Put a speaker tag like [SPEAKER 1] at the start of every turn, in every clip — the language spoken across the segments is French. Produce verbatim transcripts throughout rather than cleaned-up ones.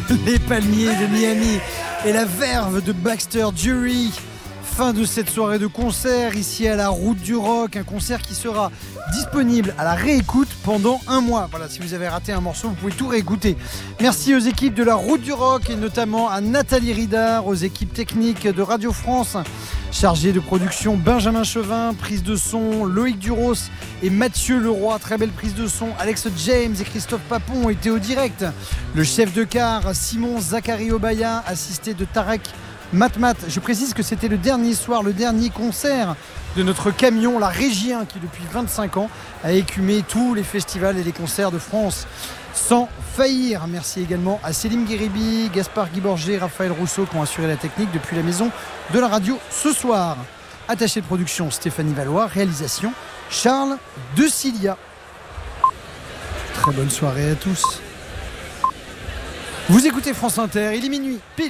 [SPEAKER 1] Les palmiers de Miami et la verve de Baxter Dury. Fin de cette soirée de concert ici à la Route du Rock, un concert qui sera disponible à la réécoute pendant un mois. Voilà, si vous avez raté un morceau, vous pouvez tout réécouter. Merci aux équipes de la Route du Rock et notamment à Nathalie Ridard, aux équipes techniques de Radio France, chargé de production Benjamin Chevin, prise de son Loïc Duros et Mathieu Leroy, très belle prise de son. Alex James et Christophe Papon ont été au direct. Le chef de car Simon Zachary Obaya, assisté de Tarek Matmat. Je précise que c'était le dernier soir, le dernier concert de notre camion, la Régien, qui depuis vingt-cinq ans a écumé tous les festivals et les concerts de France sans faillir. Merci également à Céline Guéribi, Gaspard Guiborgé, Raphaël Rousseau qui ont assuré la technique depuis la maison de la radio ce soir. Attaché de production Stéphanie Valois, réalisation Charles De Cilia. Très bonne soirée à tous. Vous écoutez France Inter, il est minuit, pile.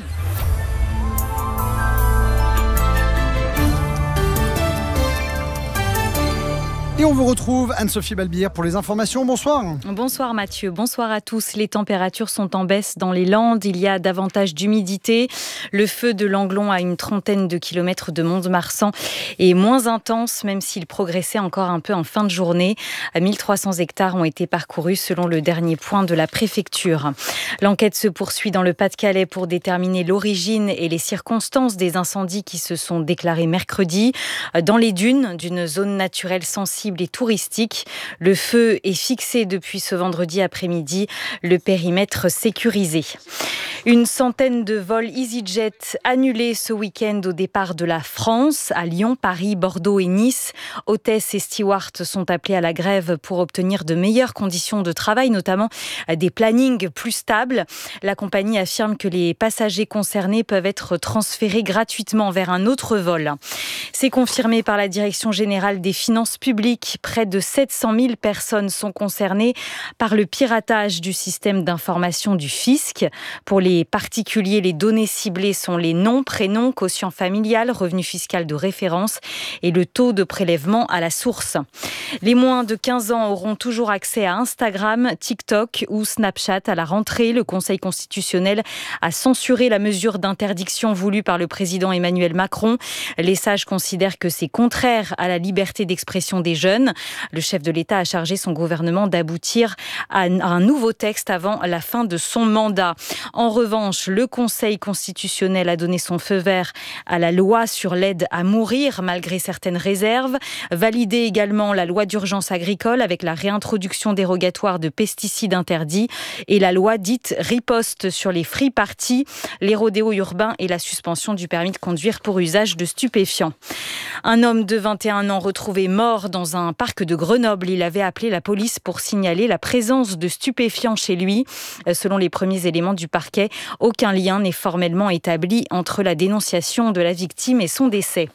[SPEAKER 1] Et on vous retrouve Anne-Sophie Balbir pour les informations. Bonsoir.
[SPEAKER 2] Bonsoir Mathieu, bonsoir à tous. Les températures sont en baisse dans les Landes. Il y a davantage d'humidité. Le feu de Langlon à une trentaine de kilomètres de Mont-de-Marsan est moins intense, même s'il progressait encore un peu en fin de journée. mille trois cents hectares ont été parcourus selon le dernier point de la préfecture. L'enquête se poursuit dans le Pas-de-Calais pour déterminer l'origine et les circonstances des incendies qui se sont déclarés mercredi dans les dunes d'une zone naturelle sensible et touristique. Le feu est fixé depuis ce vendredi après-midi, le périmètre sécurisé. Une centaine de vols EasyJet annulés ce week-end au départ de la France, à Lyon, Paris, Bordeaux et Nice. Hôtesses et stewards sont appelés à la grève pour obtenir de meilleures conditions de travail, notamment des plannings plus stables. La compagnie affirme que les passagers concernés peuvent être transférés gratuitement vers un autre vol. C'est confirmé par la Direction générale des finances publiques. Près de sept cent mille personnes sont concernées par le piratage du système d'information du fisc. Pour les particuliers, les données ciblées sont les noms, prénoms, quotient familial, revenu fiscal de référence et le taux de prélèvement à la source. Les moins de quinze ans auront toujours accès à Instagram, TikTok ou Snapchat. À la rentrée, le Conseil constitutionnel a censuré la mesure d'interdiction voulue par le président Emmanuel Macron. Les sages considèrent que c'est contraire à la liberté d'expression des jeunes. Le chef de l'État a chargé son gouvernement d'aboutir à un nouveau texte avant la fin de son mandat. En revanche, le Conseil constitutionnel a donné son feu vert à la loi sur l'aide à mourir, malgré certaines réserves. Validé également la loi d'urgence agricole avec la réintroduction dérogatoire de pesticides interdits et la loi dite riposte sur les free parties, les rodéos urbains et la suspension du permis de conduire pour usage de stupéfiants. Un homme de vingt et un ans retrouvé mort dans un parc de Grenoble. Il avait appelé la police pour signaler la présence de stupéfiants chez lui. Selon les premiers éléments du parquet, aucun lien n'est formellement établi entre la dénonciation de la victime et son décès.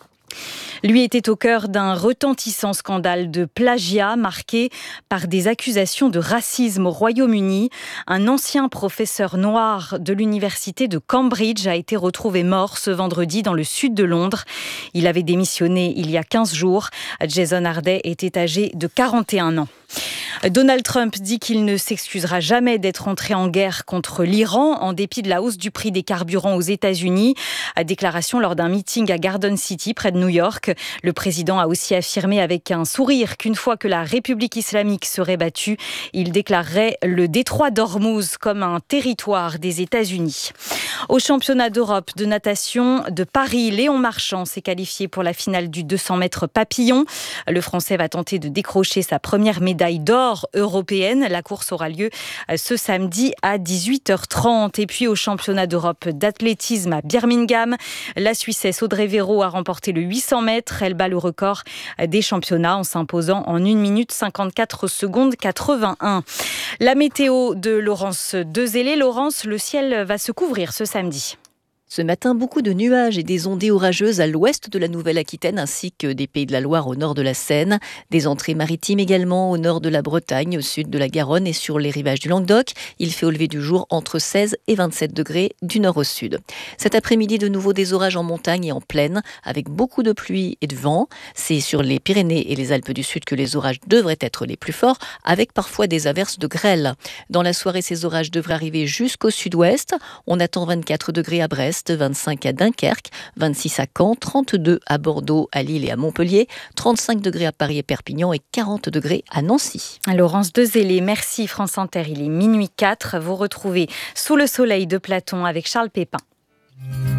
[SPEAKER 2] Lui était au cœur d'un retentissant scandale de plagiat marqué par des accusations de racisme au Royaume-Uni. Un ancien professeur noir de l'université de Cambridge a été retrouvé mort ce vendredi dans le sud de Londres. Il avait démissionné il y a quinze jours. Jason Harday était âgé de quarante et un ans. Donald Trump dit qu'il ne s'excusera jamais d'être entré en guerre contre l'Iran en dépit de la hausse du prix des carburants aux États-Unis. Déclaration lors d'un meeting à Garden City, près de New York. Le président a aussi affirmé avec un sourire qu'une fois que la République islamique serait battue, il déclarerait le détroit d'Ormuz comme un territoire des États-Unis. Au championnat d'Europe de natation de Paris, Léon Marchand s'est qualifié pour la finale du deux cents mètres papillon. Le Français va tenter de décrocher sa première médaille d'or européenne. La course aura lieu ce samedi à dix-huit heures trente. Et puis au championnat d'Europe d'athlétisme à Birmingham, la Suissesse Audrey Véro a remporté le huit cents mètres. Elle bat le record des championnats en s'imposant en une minute cinquante-quatre secondes quatre-vingt-un. La météo de Laurence Dezellé. Laurence, le ciel va se couvrir ce samedi.
[SPEAKER 3] Ce matin, beaucoup de nuages et des ondées orageuses à l'ouest de la Nouvelle-Aquitaine ainsi que des Pays de la Loire au nord de la Seine. Des entrées maritimes également au nord de la Bretagne, au sud de la Garonne et sur les rivages du Languedoc. Il fait au lever du jour entre seize et vingt-sept degrés du nord au sud. Cet après-midi, de nouveau des orages en montagne et en plaine avec beaucoup de pluie et de vent. C'est sur les Pyrénées et les Alpes du Sud que les orages devraient être les plus forts avec parfois des averses de grêle. Dans la soirée, ces orages devraient arriver jusqu'au sud-ouest. On attend vingt-quatre degrés à Brest, vingt-cinq à Dunkerque, vingt-six à Caen, trente-deux à Bordeaux, à Lille et à Montpellier, trente-cinq degrés à Paris et Perpignan et quarante degrés à Nancy.
[SPEAKER 2] Laurence Dezélé, merci France Inter. Il est minuit quatre. Vous retrouvez Sous le soleil de Platon avec Charles Pépin.